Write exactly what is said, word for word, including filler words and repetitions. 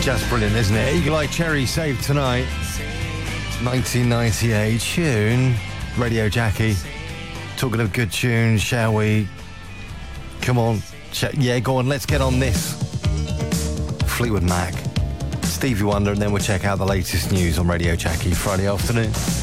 Just brilliant, isn't it? Eagle Eye Cherry, Save Tonight. nineteen ninety-eight tune. Radio Jackie. Talking of good tunes, shall we? Come on. Yeah, go on, let's get on this. Fleetwood Mac, Stevie Wonder, and then we'll check out the latest news on Radio Jackie Friday afternoon.